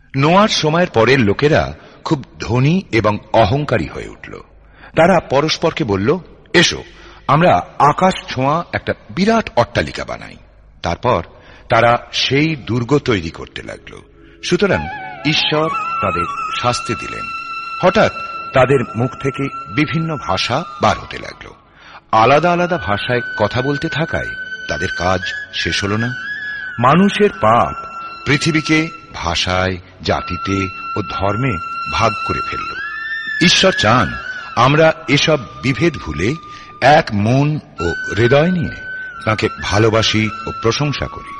নোয়ার সময়ের পরের লোকেরা খুব ধনী এবং অহংকারী হয়ে উঠল। তারা পরস্পরকে বলল, এসো আমরা আকাশ ছোঁয়া একটা বিরাট অট্টালিকা বানাই। তারপর তারা সেই দুর্গ তৈরি করতে লাগল। সুতরাং ঈশ্বর তাদের শাস্তি দিলেন। হঠাৎ তাদের মুখ থেকে বিভিন্ন ভাষা বার হতে লাগল। আলাদা আলাদা ভাষায় কথা বলতে থাকায় তাদের কাজ শেষ হল না। মানুষের পাপ পৃথিবীকে ভাষায়, জাতিতে ও ধর্মে ভাগ করে ফেলল। ঈশ্বর চান আমরা এসব বিভেদ ভুলে এক মন ও হৃদয় নিয়ে তাঁকে ভালোবাসি ও প্রশংসা করি।